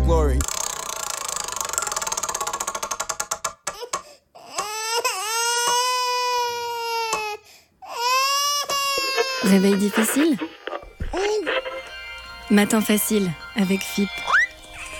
glory. Réveil difficile ? Matin facile avec FIP.